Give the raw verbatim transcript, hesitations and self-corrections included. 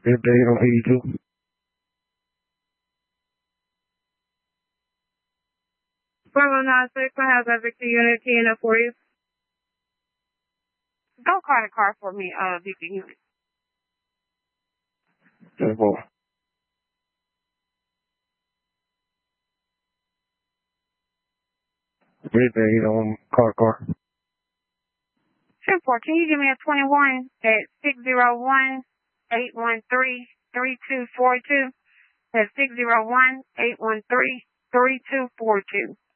Good day, on eighty-two. Bravo nine six, I have that Victor unit keying up for you. Don't call the car for me, uh, Victor unit. ten four. Good day, on car car. ten four, can you give me a twenty-one at six zero one, eight one three, three two four two? That's six zero one, eight one three, three two four two.